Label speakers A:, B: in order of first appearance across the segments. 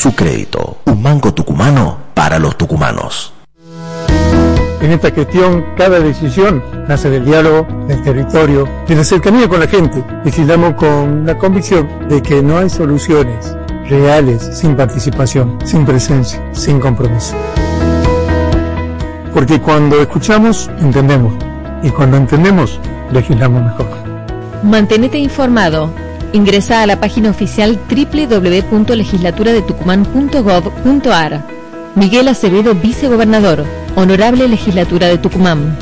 A: su crédito. Un banco tucumano para los tucumanos.
B: En esta gestión, cada decisión nace del diálogo, del territorio, de la cercanía con la gente. Legislamos con la convicción de que no hay soluciones reales sin participación, sin presencia, sin compromiso. Porque cuando escuchamos, entendemos. Y cuando entendemos, legislamos mejor.
C: Mantenete informado. Ingresa a la página oficial www.legislaturadetucumán.gov.ar. Miguel Acevedo, vicegobernador. Honorable Legislatura de Tucumán.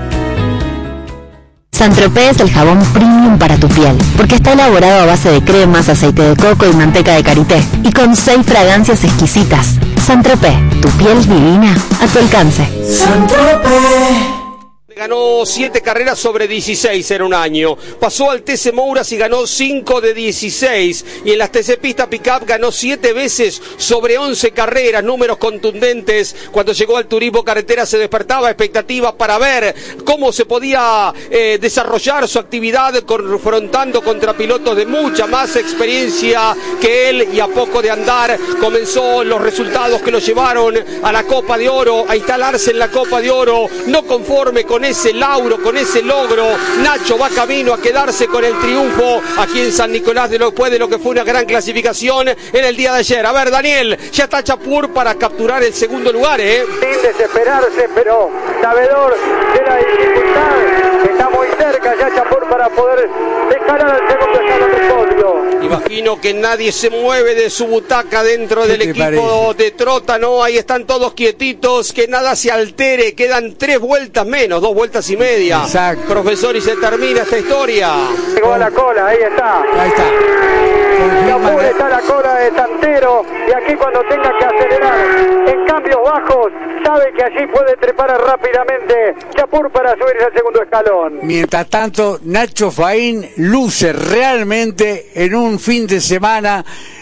D: Saint-Tropez es el jabón premium para tu piel, porque está elaborado a base de cremas, aceite de coco y manteca de karité, y con 6 fragancias exquisitas. Saint-Tropez, tu piel divina a tu alcance.
E: Saint-Tropez. Ganó 7 carreras sobre 16 en un año. Pasó al TC Mouras y ganó 5 de 16. Y en las TC Pista Pickup ganó 7 veces sobre 11 carreras. Números contundentes. Cuando llegó al turismo carretera se despertaba expectativas para ver cómo se podía desarrollar su actividad confrontando contra pilotos de mucha más experiencia que él. Y a poco de andar comenzó los resultados que lo llevaron a la Copa de Oro, a instalarse en la Copa de Oro. No conforme con ese lauro, con ese logro, Nacho va camino a quedarse con el triunfo aquí en San Nicolás después de lo que fue una gran clasificación en el día de ayer. A ver, Daniel, ya está Chapur para capturar el segundo lugar,
F: Sin desesperarse, pero sabedor de la dificultad, está muy cerca ya Chapur para poder escalar al segundo escalón del podio.
E: Imagino que nadie se mueve de su butaca dentro del equipo de Trota, ¿no? Ahí están todos quietitos, que nada se altere, quedan 3 vueltas menos, 2 vueltas y media.
G: Exacto.
E: Profesor, y se termina esta historia.
F: Llegó a la cola, ahí está.
G: Ahí está.
F: Chapur está a la cola de Santero y aquí cuando tenga que acelerar en cambios bajos, sabe que allí puede trepar rápidamente Chapur para subirse al segundo escalón.
G: Mientras tanto, Nacho Faín luce realmente en un fin de semana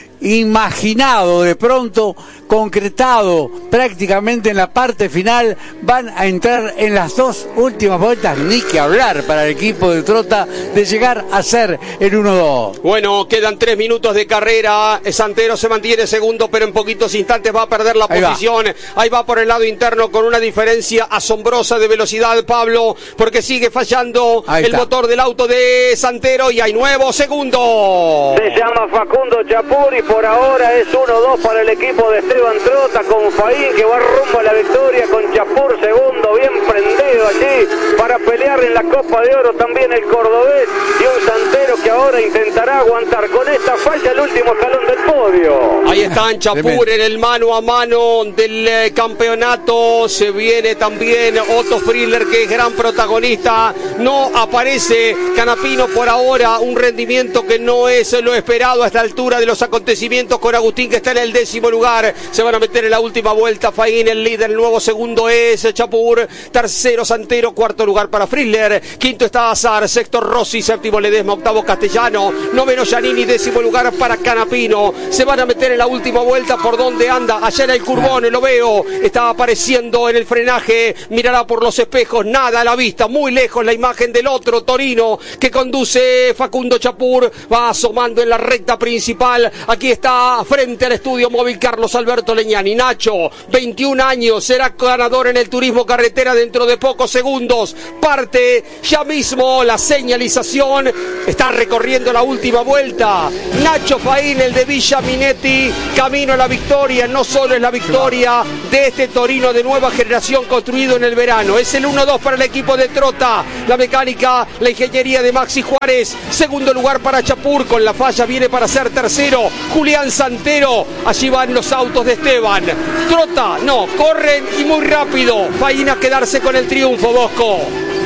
G: imaginado, de pronto concretado prácticamente en la parte final. Van a entrar en las 2 últimas vueltas, ni que hablar para el equipo de Trota de llegar a ser el 1-2.
E: Bueno, quedan 3 minutos de carrera. Santero se mantiene segundo, pero en poquitos instantes va a perder la posición. Ahí va por el lado interno con una diferencia asombrosa de velocidad, Pablo, porque sigue fallando el motor del auto de Santero y hay nuevo segundo.
F: Se llama Facundo Chapur y por ahora es 1-2 para el equipo de Esteban Trota, con Faín que va rumbo a la victoria, con Chapur segundo, bien prendido allí para pelear en la Copa de Oro también el cordobés, y un Santero que ahora intentará aguantar. Con esta falla el último escalón del podio.
E: Ahí están Chapur en el mano a mano del campeonato. Se viene también Otto Friedler, que es gran protagonista. No aparece Canapino por ahora, un rendimiento que no es lo esperado a esta altura de los acontecimientos, con Agustín que está en el 10º lugar. Se van a meter en la última vuelta. Faín, el líder, el nuevo segundo es Chapur, tercero Santero, cuarto lugar para Friedler, quinto está Azar, sexto Rossi, séptimo Ledesma, octavo Castellano, noveno Giannini, 10º lugar para Canapino. Se van a meter en la última vuelta. ¿Por donde anda? Allá en el Curbón, lo veo, está apareciendo en el frenaje, mirará por los espejos, nada a la vista, muy lejos la imagen del otro Torino que conduce Facundo Chapur, va asomando en la recta principal. Aquí está frente al estudio móvil Carlos Alberto Leñani. Nacho, 21 años, será ganador en el turismo carretera dentro de pocos segundos. Parte ya mismo la señalización, está recorriendo la última vuelta. Nacho Faín, el de Villa Minetti, camino a la victoria. No solo es la victoria de este Torino de nueva generación construido en el verano, es el 1-2 para el equipo de Trota. La mecánica, la ingeniería de Maxi Juárez. Segundo lugar para Chapur, con la falla viene para ser tercero Julián Santero. Allí van los autos de Esteban. Trota, no, corren y muy rápido. Faín a quedarse con el triunfo, Bosco.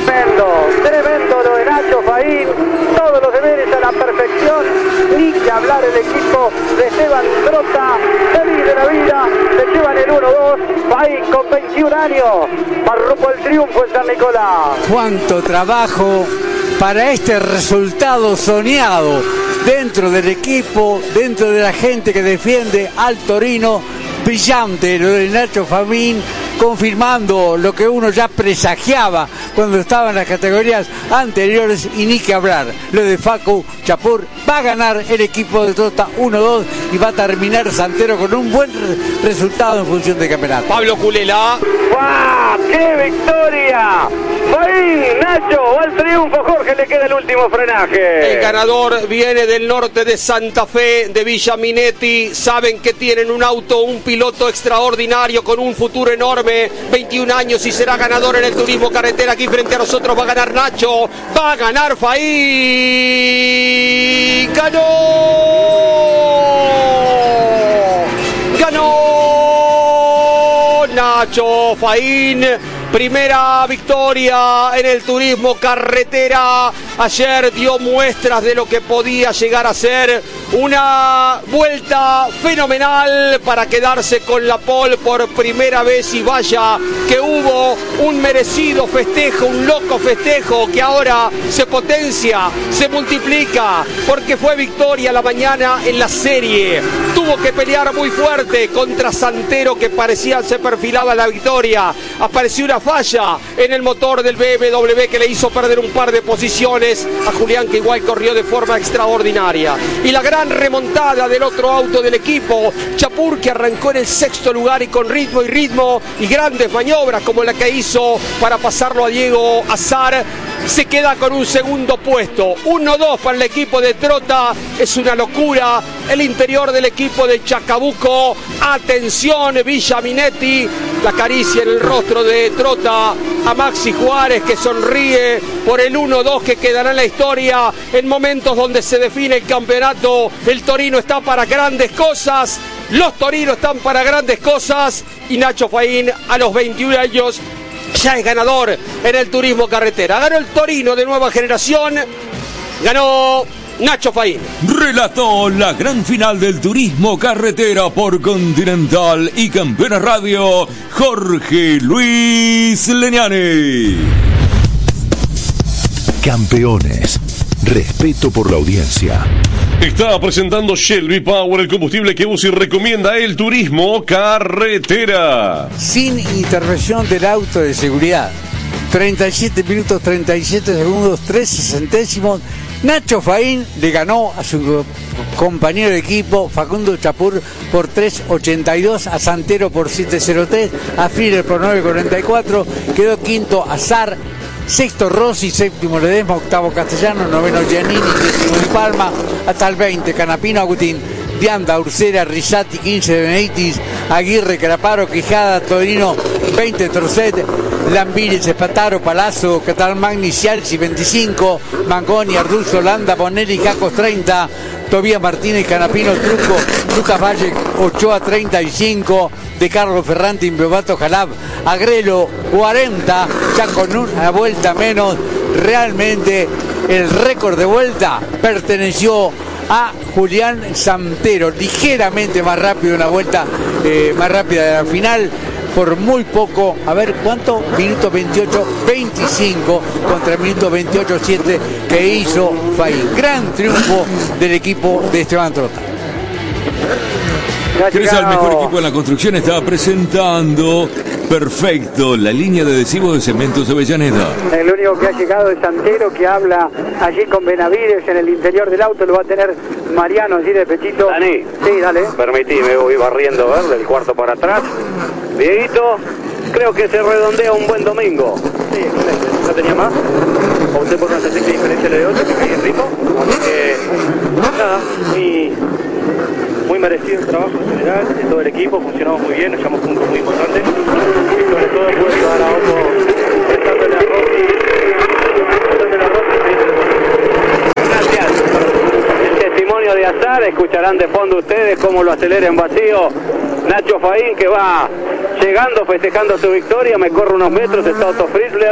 F: Tremendo lo de Nacho Faín, todos los deberes a la perfección, ni que hablar el equipo de Esteban Trota, feliz de la vida, se llevan el 1-2, Faín con 21 años, va rumbo al triunfo en San Nicolás.
G: Cuánto trabajo para este resultado soñado dentro del equipo, dentro de la gente que defiende al Torino. Brillante lo de Nacho Faín, confirmando lo que uno ya presagiaba cuando estaba en las categorías anteriores, y ni que hablar. Lo de Facu Chapur, va a ganar el equipo de Trota 1-2 y va a terminar Santero con un buen resultado en función del campeonato.
E: Pablo Culela.
F: ¡Wow! ¡Qué victoria! Faín, Nacho, va al triunfo, Jorge, le queda el último frenaje.
E: El ganador viene del norte de Santa Fe, de Villa Minetti. Saben que tienen un auto, un piloto extraordinario con un futuro enorme, 21 años y será ganador en el turismo carretera. Aquí frente a nosotros va a ganar Nacho, va a ganar Faín. ¡Ganó! Nacho Faín. Primera victoria en el turismo carretera. Ayer dio muestras de lo que podía llegar a ser una vuelta fenomenal para quedarse con la pole por primera vez, y vaya que hubo un merecido festejo, un loco festejo que ahora se potencia, se multiplica, porque fue victoria la mañana en la serie. Tuvo que pelear muy fuerte contra Santero, que parecía se perfilaba la victoria. Apareció una falla en el motor del BMW que le hizo perder un par de posiciones a Julián, que igual corrió de forma extraordinaria. Y la gran remontada del otro auto del equipo, Chapur, que arrancó en el 6º lugar y con ritmo y grandes maniobras como la que hizo para pasarlo a Diego Azar, se queda con un segundo puesto. 1-2 para el equipo de Trota. Es una locura el interior del equipo de Chacabuco. Atención, Villa Minetti, la caricia en el rostro de Trota a Maxi Juárez, que sonríe por el 1-2 que quedará en la historia en momentos donde se define el campeonato. El Torino está para grandes cosas, los torinos están para grandes cosas, y Nacho Faín a los 21 años ya es ganador en el turismo carretera. Ganó el Torino de nueva generación, ganó Nacho Faín.
H: Relató la gran final del turismo carretera por Continental y Campeones Radio, Jorge Luis Leñani.
A: Campeones. Respeto por la audiencia.
I: Está presentando Shell V-Power, el combustible que usa y recomienda el turismo carretera.
G: Sin intervención del auto de seguridad. 37 minutos, 37 segundos, 13 centésimos. Nacho Faín le ganó a su compañero de equipo Facundo Chapur por 3.82, a Santero por 7.03, a Frieder por 9.44, quedó quinto Azar, sexto Rossi, séptimo Ledesma, octavo Castellano, noveno Giannini, décimo Di Palma, hasta el 20 Canapino, Agustín, Vianda, Ursera, Risati, 15 de Beneitis, Aguirre, Caraparo, Quijada, Torino, 20 Trocet, Lambiris, Espataro, Palazzo, Catalmagni, Cialci, 25, Mangoni, Arduzzo, Landa, Bonelli, Cacos, 30, Tobías Martínez, Canapino, Truco, Lucas Valle, Ochoa, 35, de Carlos Ferranti, Bebato Jalab, Agrelo, 40, ya con una vuelta menos. Realmente el récord de vuelta perteneció a Julián Santero, ligeramente más rápido, una vuelta más rápida de la final, por muy poco. A ver, ¿cuánto? Minuto 28-25 contra el minuto 28-7 que hizo Faín. Gran triunfo del equipo de Esteban Trota.
H: Gracias al mejor equipo en la construcción. Estaba presentando perfecto la línea de adhesivos de Cementos Avellaneda.
J: El único que ha llegado es Santero, que habla allí con Benavides en el interior del auto. Lo va a tener Mariano allí de pechito.
F: Dani,
J: sí, dale.
F: Permitime, voy barriendo, a ver, del cuarto para atrás. Dieguito, creo que se redondea un buen domingo.
J: Sí, excelente. ¿No tenía más? Opté por una sencilla diferencia de otro que cae en ritmo. Así que, nada, muy merecido el trabajo en general de todo el equipo. Funcionamos muy bien, nos llevamos puntos muy importantes. Y sobre todo pude ayudar a Otto prestándole a Rossi.
F: Gracias. El testimonio de Azar, escucharán de fondo ustedes cómo lo acelera en vacío Nacho Faín, que va llegando, festejando su victoria. Me corre unos metros, está Otto Fritzler.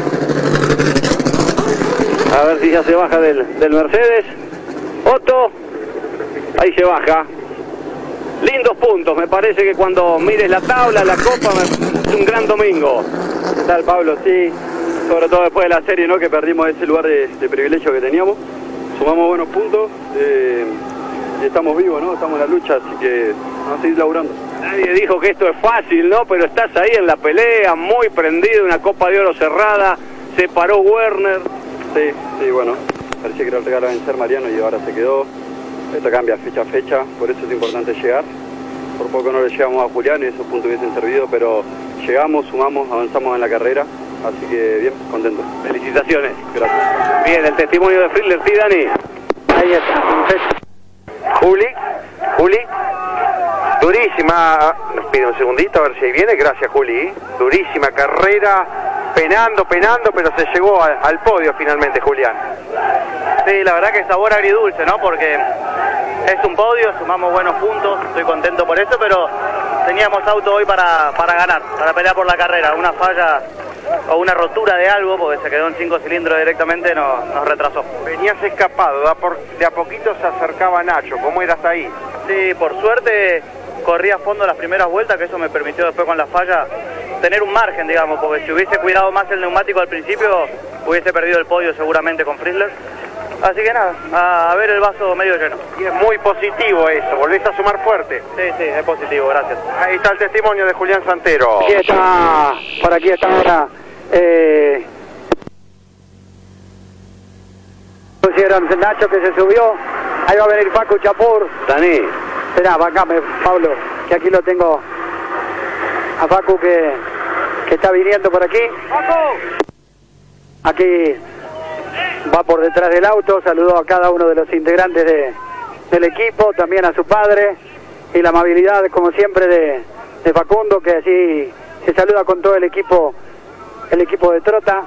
F: A ver si ya se baja del Mercedes. Otto, ahí se baja. Lindos puntos, me parece que cuando mires la tabla, la copa, es un gran domingo.
J: ¿Qué tal, Pablo? Sí, sobre todo después de la serie, ¿no? Que perdimos ese lugar de privilegio que teníamos. Sumamos buenos puntos. estamos vivos, ¿no? Estamos en la lucha, así que vamos a seguir laburando.
F: Nadie dijo que esto es fácil, ¿no? Pero estás ahí en la pelea, muy prendido, una Copa de Oro cerrada, se paró Werner.
J: Sí, bueno, parecía que era el regalo a vencer Mariano y ahora se quedó. Esto cambia fecha a fecha, por eso es importante llegar. Por poco no le llegamos a Julián y esos puntos hubiesen servido, pero llegamos, sumamos, avanzamos en la carrera, así que bien, contento.
F: Felicitaciones.
J: Gracias.
F: Bien, el testimonio de Friedler, sí, Dani.
J: Ahí está.
F: Juli. Durísima, nos pide un segundito a ver si ahí viene, gracias Juli. Durísima carrera, penando, pero se llegó al podio finalmente, Julián.
J: Sí, la verdad que sabor agridulce, ¿no? Porque es un podio, sumamos buenos puntos, estoy contento por eso, pero teníamos auto hoy para ganar, para pelear por la carrera. Una falla o una rotura de algo, porque se quedó en 5 cilindros directamente, nos retrasó.
F: Venías escapado, de a poquito se acercaba Nacho, ¿cómo era hasta ahí?
J: Sí, por suerte corrí a fondo las primeras vueltas, que eso me permitió después con la falla tener un margen, digamos, porque si hubiese cuidado más el neumático al principio, hubiese perdido el podio seguramente con Friedler. Así que nada, a ver el vaso medio lleno.
F: Y es muy positivo eso, volvés a sumar fuerte.
J: Sí, es positivo, gracias.
F: Ahí está el testimonio de Julián Santero.
J: Aquí está ahora. Pusieron Nacho que se subió, ahí va a venir Facu Chapur.
F: Dani.
J: Esperá, bancame, Pablo, que aquí lo tengo a Facu que está viniendo por aquí. Aquí va por detrás del auto, saludó a cada uno de los integrantes del equipo, también a su padre, y la amabilidad, como siempre, de Facundo, que así se saluda con todo el equipo de Trota.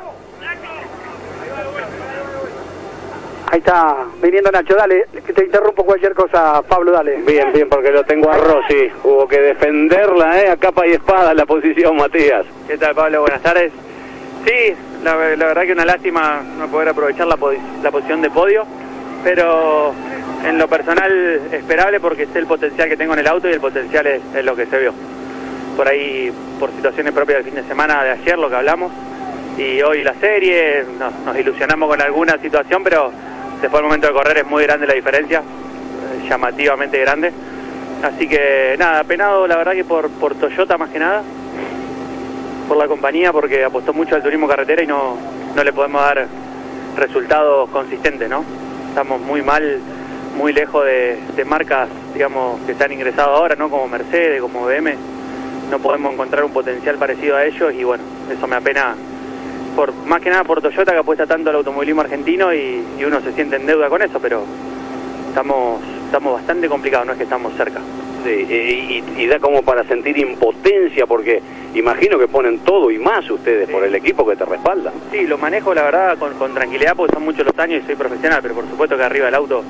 J: Ahí está viniendo Nacho, dale, que te interrumpo cualquier cosa, Pablo, dale.
F: Bien, porque lo tengo a Rossi, hubo que defenderla, a capa y espada la posición, Matías.
J: ¿Qué tal, Pablo? Buenas tardes. Sí, la verdad que una lástima no poder aprovechar la posición de podio, pero en lo personal esperable porque sé el potencial que tengo en el auto y el potencial es lo que se vio. Por ahí, por situaciones propias del fin de semana de ayer, lo que hablamos, y hoy la serie, nos ilusionamos con alguna situación, pero después del momento de correr es muy grande la diferencia, llamativamente grande. Así que nada, penado la verdad que por Toyota más que nada, por la compañía, porque apostó mucho al turismo carretera y no le podemos dar resultados consistentes, ¿no? Estamos muy mal, muy lejos de marcas, digamos, que se han ingresado ahora, ¿no? Como Mercedes, como BM, no podemos encontrar un potencial parecido a ellos y bueno, eso me apena, más que nada por Toyota, que apuesta tanto al automovilismo argentino y uno se siente en deuda con eso, pero estamos bastante complicados, no es que estamos cerca.
F: Sí, y da como para sentir impotencia, porque imagino que ponen todo y más ustedes por el equipo que te respalda.
J: Sí, lo manejo la verdad con tranquilidad porque son muchos los años y soy profesional, pero por supuesto que arriba del auto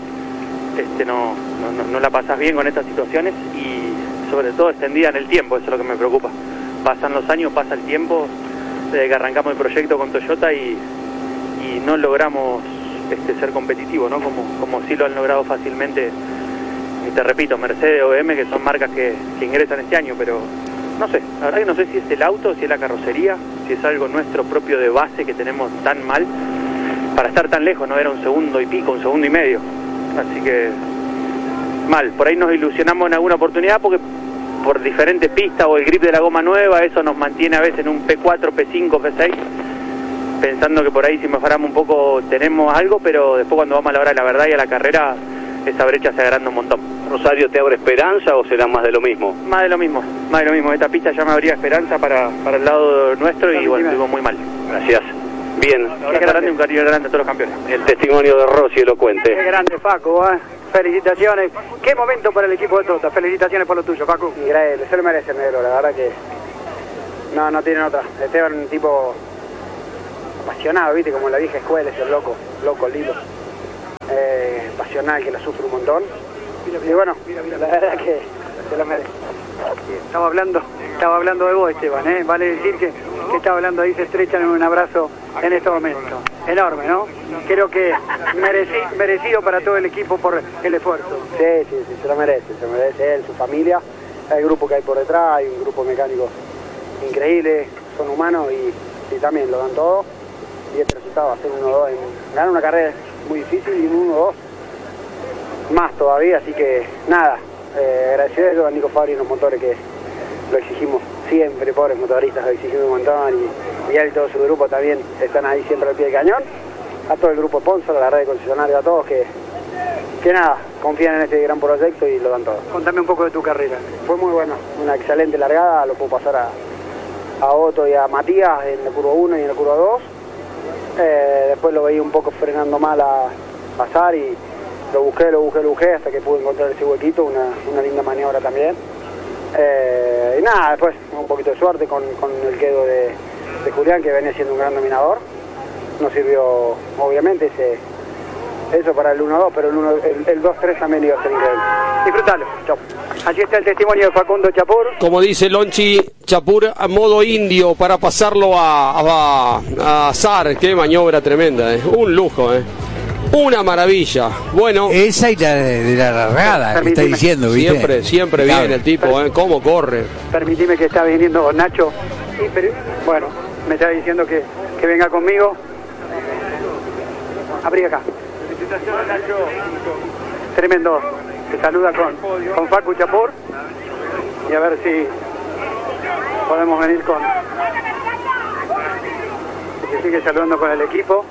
J: no la pasás bien con estas situaciones y sobre todo extendida en el tiempo, eso es lo que me preocupa. Pasan los años, pasa el tiempo, desde que arrancamos el proyecto con Toyota y no logramos ser competitivos, ¿no? Como sí lo han logrado fácilmente, y te repito, Mercedes o BM, que son marcas que ingresan este año, pero no sé, la verdad que no sé si es el auto, si es la carrocería, si es algo nuestro propio de base que tenemos tan mal para estar tan lejos, no era un segundo y pico, un segundo y medio, así que mal. Por ahí nos ilusionamos en alguna oportunidad porque por diferentes pistas o el grip de la goma nueva, eso nos mantiene a veces en un P4, P5, P6, pensando que por ahí si mejoramos un poco tenemos algo, pero después cuando vamos a la hora de la verdad y a la carrera, esa brecha se agranda un montón.
F: ¿Rosario te abre esperanza o será más de lo mismo?
J: Más de lo mismo. Esta pista ya me abría esperanza para el lado nuestro y bueno, estuvimos muy mal.
F: Gracias. Bien.
J: Ahora grande, un cariño grande a todos los campeones.
F: El testimonio de Rossi elocuente.
J: Qué grande, Facu, felicitaciones. Qué momento para el equipo de Trota. Felicitaciones por lo tuyo, Facu.
K: Increíble, se lo merece el negro, la verdad que no tienen otra. Esteban es un tipo apasionado, viste, como la vieja escuela, es el loco, Lilo. Pasional, que la sufre un montón. Y bueno, la verdad que se lo merece. Estaba hablando de vos, Esteban, vale decir que estaba hablando ahí, se estrechan en un abrazo en este momento. Enorme, ¿no? Creo que merecido para todo el equipo por el esfuerzo. Sí, se lo merece él, su familia, el grupo que hay por detrás, hay un grupo mecánico increíble, son humanos y también lo dan todo. Y este resultado va a ser 1-2, ganar una carrera muy difícil y un 1-2 más todavía, así que nada, agradecido a eso, a Nico Fabri en los motores, que lo exigimos siempre, pobres motoristas, lo exigimos un montón, y él y todo su grupo también están ahí siempre al pie del cañón, a todo el grupo sponsor, a la red de concesionarios, a todos que nada, confían en este gran proyecto y lo dan todo.
B: Contame un poco de tu carrera.
K: Fue muy bueno, una excelente largada, lo puedo pasar a Otto y a Matías en la curva 1 y en la curva 2. Después lo veía un poco frenando mal a pasar y lo busqué hasta que pude encontrar ese huequito, una linda maniobra también. Y nada, después un poquito de suerte con el quedo de Julián, que venía siendo un gran dominador. Nos sirvió obviamente eso para el 1-2, pero el 2-3 también iba a ser increíble.
B: Disfrutalo. Chau. Allí está el testimonio de Facundo Chapur.
E: Como dice Lonchi, Chapur a modo indio para pasarlo a Azar. Qué maniobra tremenda, un lujo, una maravilla. Bueno,
G: esa y la de la largada, que está diciendo, ¿viste?
E: Siempre bien el tipo, cómo corre.
K: Permitime que está viniendo Nacho. Bueno, me está diciendo que venga conmigo. Abrí acá.
J: Felicitaciones, Nacho.
K: Tremendo. Se saluda con Facu Chapur. Y a ver si podemos venir con... Se sigue saludando con el equipo.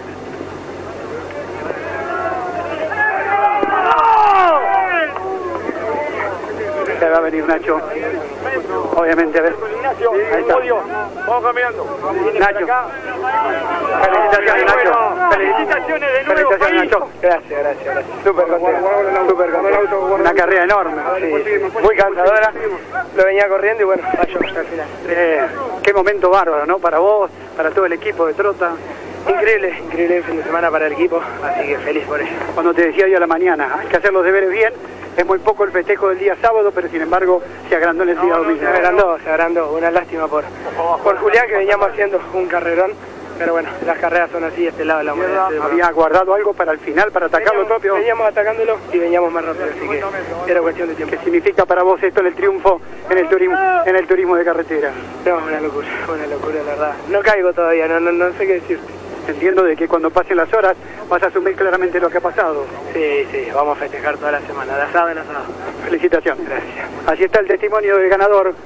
K: Se va a venir Nacho. Obviamente, a ver. Ahí está.
J: Vamos caminando.
K: Nacho. Felicitaciones, Nacho.
J: Felicitaciones de nuevo.
K: Felicitaciones, Nacho. Gracias. Súper contento. Una carrera enorme. Sí. Muy cansadora. Lo venía corriendo y bueno, falló al final. Qué momento bárbaro, ¿no? Para vos, para todo el equipo de Trota.
J: Increíble fin de semana para el equipo, así que feliz por ello.
K: Cuando te decía yo a la mañana, hay que hacer los deberes bien. Es muy poco el festejo del día sábado, pero sin embargo se agrandó en el día domingo.
J: Se agrandó. Una lástima por Julián, que veníamos haciendo un carrerón. Pero bueno, las carreras son así, este lado de la moneda.
K: ¿Había guardado algo para el final, para atacarlo propio?
J: Veníamos atacándolo y veníamos más rápido, así que era cuestión de tiempo.
K: ¿Qué significa para vos esto, el triunfo en el turismo de carretera?
J: No, una locura, la verdad. No caigo todavía, no sé qué decirte.
K: Entiendo de que cuando pasen las horas vas a asumir claramente lo que ha pasado.
J: Sí, vamos a festejar toda la semana, de asado en asado.
K: Felicitaciones.
J: Gracias.
K: Así está el testimonio del ganador,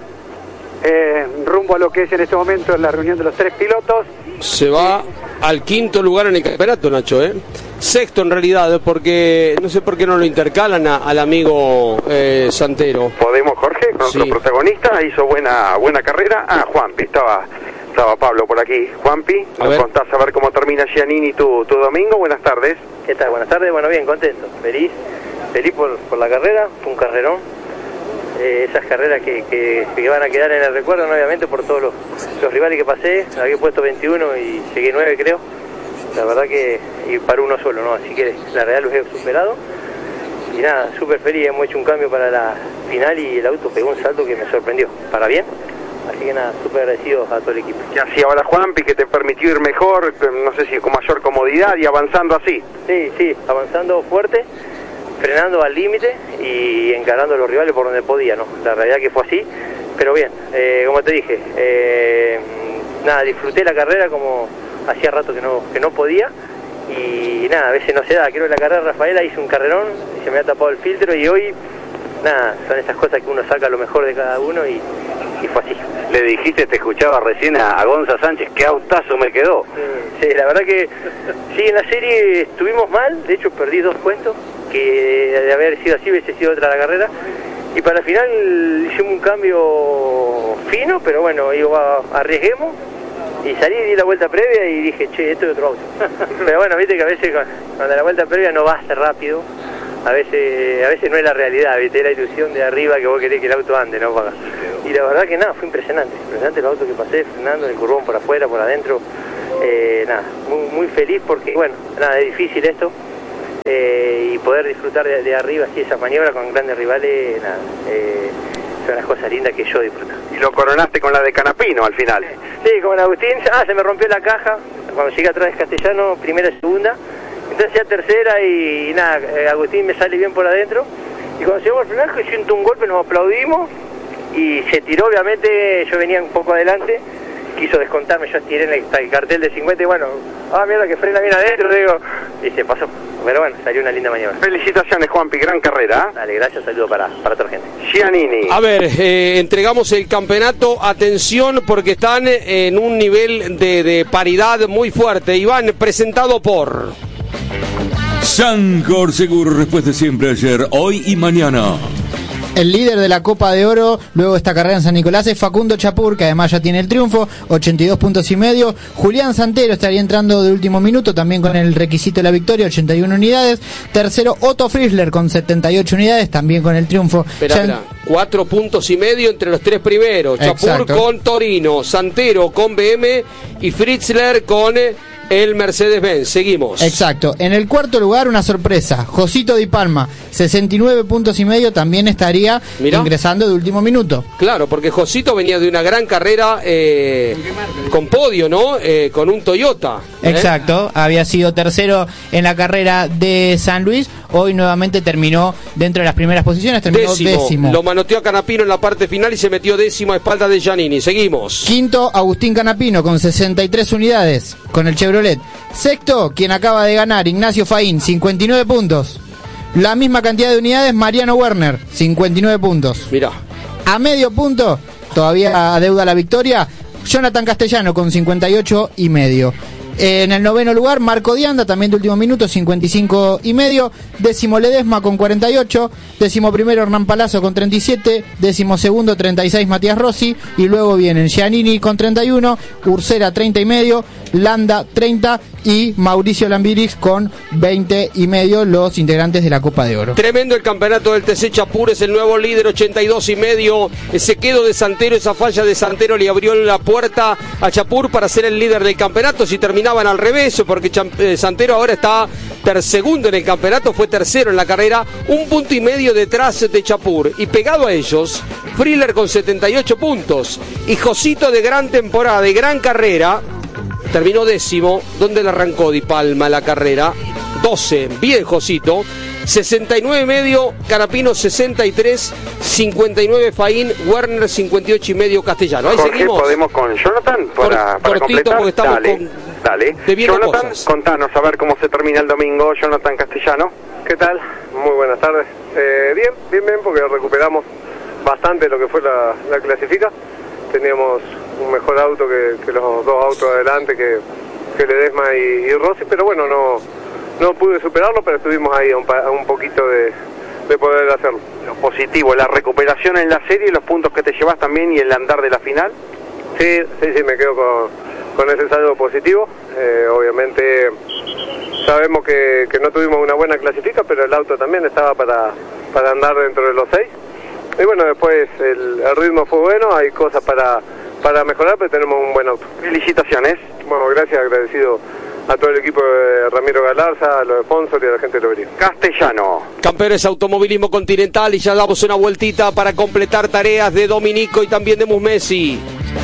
K: rumbo a lo que es en este momento la reunión de los 3 pilotos.
E: Se va al 5º lugar en el campeonato, Nacho, sexto en realidad, porque no sé por qué no lo intercalan al amigo Santero.
L: Podemos, Jorge, con otro protagonista, hizo buena carrera. Juanpi, estaba Pablo por aquí. Juanpi, nos contás a ver cómo termina Giannini tu domingo. Buenas tardes.
M: ¿Qué tal? Buenas tardes. Bueno, bien, contento, feliz por la carrera, fue un carrerón. Esas carreras que van a quedar en el recuerdo, ¿no? Obviamente por todos los rivales que pasé. Había puesto 21 y llegué 9, creo. La verdad que, y para uno solo, ¿no? Así que la realidad los he superado. Y nada, súper feliz, hemos hecho un cambio para la final y el auto pegó un salto que me sorprendió, para bien. Así que nada, súper agradecidos a todo el equipo.
L: ¿Qué hacía ahora Juanpi que te permitió ir mejor, no sé si con mayor comodidad y avanzando así?
M: Sí, avanzando fuerte, frenando al límite y encarando a los rivales por donde podía, ¿no? La realidad que fue así, pero bien, como te dije, nada, disfruté la carrera como hacía rato que no podía y nada, a veces no se da. Creo que la carrera de Rafaela hice un carrerón y se me ha tapado el filtro y hoy, nada, son esas cosas que uno saca lo mejor de cada uno y fue así.
L: Le dijiste, te escuchaba recién a Gonza Sánchez, qué autazo me quedó.
M: Sí, la verdad que sí, en la serie estuvimos mal, de hecho perdí 2 puestos, que de haber sido así hubiese sido otra la carrera, y para el final hicimos un cambio fino, pero bueno, arriesguemos, y salí, di la vuelta previa y dije, che, esto es otro auto. Pero bueno, viste que a veces cuando la vuelta previa no va a ser rápido, a veces no es la realidad, viste, es la ilusión de arriba que vos querés que el auto ande, ¿no? Y la verdad que nada, fue impresionante el auto que pasé, frenando, el curvón por afuera, por adentro, nada, muy feliz porque, bueno, nada, es difícil esto, y poder disfrutar de arriba así esa maniobra con grandes rivales, nada, son las cosas lindas que yo disfruto.
L: Y lo coronaste con la de Canapino al final.
M: Sí, con Agustín, se me rompió la caja, cuando llegué atrás de Castellano, primera y segunda, entonces ya tercera y nada, Agustín me sale bien por adentro, y cuando llegamos al frenaje siento un golpe, nos aplaudimos, y se tiró, obviamente, yo venía un poco adelante, quiso descontarme, yo estiré en el cartel de 50 y bueno, mierda que frena bien adentro, digo, y se pasó. Pero bueno, salió una linda maniobra.
L: Felicitaciones, Juanpi, gran carrera.
M: Dale, gracias, saludo para toda la gente.
L: Giannini.
E: A ver, entregamos el campeonato, atención porque están en un nivel de paridad muy fuerte. Iván, presentado por
H: Sancor Seguro, respuesta siempre ayer, hoy y mañana.
N: El líder de la Copa de Oro luego de esta carrera en San Nicolás es Facundo Chapur, que además ya tiene el triunfo, 82 puntos y medio. Julián Santero estaría entrando de último minuto, también con el requisito de la victoria, 81 unidades. Tercero, Otto Frizzler con 78 unidades, también con el triunfo.
E: Espera, 4 puntos y medio entre los 3 primeros. Chapur con Torino, Santero con BM y Frizzler con el Mercedes-Benz. Seguimos.
N: Exacto. En el cuarto lugar, una sorpresa. Josito Di Palma, 69 puntos y medio, también estaría ingresando de último minuto.
E: Claro, porque Josito venía de una gran carrera con podio, ¿no? Con un Toyota.
N: Exacto. Había sido tercero en la carrera de San Luis. Hoy nuevamente terminó dentro de las primeras posiciones, terminó décimo.
E: Lo manoteó a Canapino en la parte final y se metió décimo a espalda de Giannini. Seguimos.
N: Quinto, Agustín Canapino con 63 unidades con el Chevrolet. Sexto, quien acaba de ganar, Ignacio Faín, 59 puntos. La misma cantidad de unidades, Mariano Werner, 59 puntos.
E: Mirá.
N: A medio punto, todavía adeuda la victoria, Jonathan Castellano con 58 y medio. En el noveno lugar, Marco Dianda, también de último minuto, 55 y medio. Décimo Ledesma con 48. Décimo primero Hernán Palazzo con 37. Décimo segundo 36 Matías Rossi. Y luego vienen Giannini con 31. Ursera 30 y medio. Landa 30 y Mauricio Lambirix con 20 y medio, los integrantes de la Copa de Oro.
E: Tremendo el campeonato del TC Chapur, es el nuevo líder, 82 y medio. Ese quedo de Santero, esa falla de Santero le abrió la puerta a Chapur para ser el líder del campeonato. Si terminaban al revés, porque Santero ahora está segundo en el campeonato, fue tercero en la carrera, 1 punto y medio detrás de Chapur. Y pegado a ellos, Frizzler con 78 puntos. Y Josito, de gran temporada, de gran carrera, terminó décimo. ¿Dónde le arrancó Di Palma la carrera? 12, bien Josito. 69 y medio, Canapino 63, 59 Faín, Werner 58 y medio Castellano. Ahí
L: Jorge,
E: seguimos.
L: ¿podemos con Jonathan para completar?
E: Porque estamos
L: Dale. Jonathan, cosas. Contanos a ver cómo se termina el domingo. Jonathan Castellano.
O: ¿Qué tal? Muy buenas tardes. Bien, porque recuperamos bastante lo que fue la clasifica. Teníamos un mejor auto que los dos autos adelante, que Ledesma y Rossi, pero bueno, no pude superarlo, pero estuvimos ahí a un poquito de poder hacerlo.
L: Lo positivo, la recuperación en la serie, los puntos que te llevas también y el andar de la final.
O: Sí, me quedo con ese saldo positivo. Obviamente sabemos que no tuvimos una buena clasifica, pero el auto también estaba para andar dentro de los 6. Y bueno, después el ritmo fue bueno, hay cosas para mejorar, pero tenemos un buen auto.
L: Felicitaciones.
O: Bueno, gracias, agradecido a todo el equipo de Ramiro Galarza, a los sponsors y a la gente de Lobería.
L: Castellano.
E: Campeones Automovilismo Continental, y ya damos una vueltita para completar tareas de Dominico y también de Musmesi.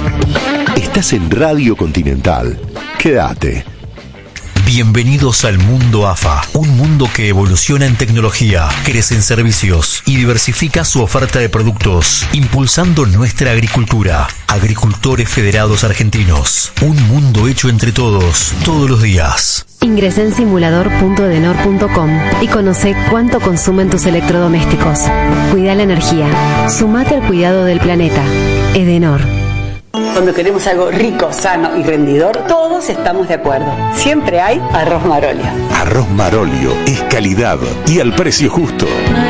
A: Estás en Radio Continental. Quédate.
P: Bienvenidos al mundo AFA, un mundo que evoluciona en tecnología, crece en servicios y diversifica su oferta de productos, impulsando nuestra agricultura. Agricultores Federados Argentinos, un mundo hecho entre todos, todos los días.
D: Ingresa en simulador.edenor.com y conoce cuánto consumen tus electrodomésticos. Cuida la energía. Sumate al cuidado del planeta. Edenor.
Q: Cuando queremos algo rico, sano y rendidor, todos estamos de acuerdo. Siempre hay Arroz Marolio.
A: Arroz Marolio es calidad y al precio justo.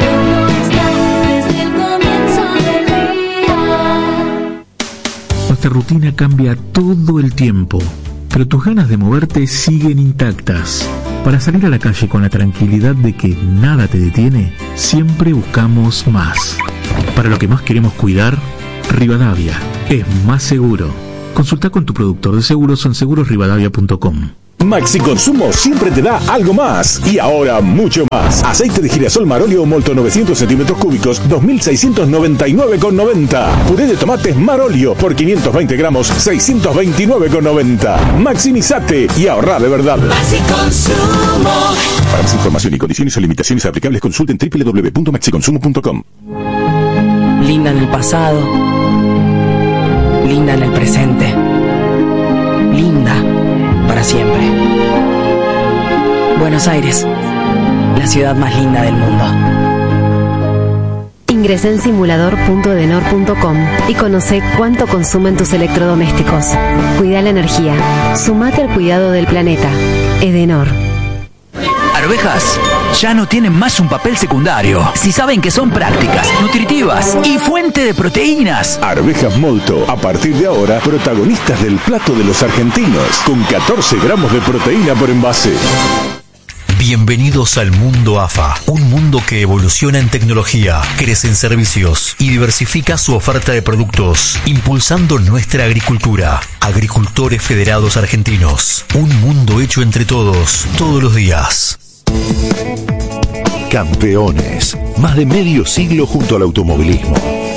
R: Nuestra rutina cambia todo el tiempo, pero tus ganas de moverte siguen intactas. Para salir a la calle con la tranquilidad de que nada te detiene, siempre buscamos más. Para lo que más queremos cuidar, Rivadavia es más seguro. Consulta con tu productor de seguros en segurosrivadavia.com.
S: Maxi Consumo siempre te da algo más y ahora mucho más. Aceite de girasol Marolio Molto 900 centímetros cúbicos, 2.699,90. Puré de tomates Marolio por 520 gramos, 629,90. Maximizate y ahorra de verdad.
T: Maxi Consumo.
S: Para más información y condiciones o limitaciones aplicables, consulten www.maxiconsumo.com.
Q: Linda en el pasado, linda en el presente, linda para siempre. Buenos Aires, la ciudad más linda del mundo.
D: Ingresa en simulador.edenor.com y conoce cuánto consumen tus electrodomésticos. Cuida la energía. Sumate al cuidado del planeta. Edenor.
U: Arvejas ya no tienen más un papel secundario. Si saben que son prácticas, nutritivas y fuente de proteínas.
S: Arvejas Molto, a partir de ahora, protagonistas del plato de los argentinos, con 14 gramos de proteína por envase.
P: Bienvenidos al mundo AFA, un mundo que evoluciona en tecnología, crece en servicios y diversifica su oferta de productos, impulsando nuestra agricultura. Agricultores Federados Argentinos, un mundo hecho entre todos, todos los días.
V: Campeones, más de medio siglo junto al automovilismo.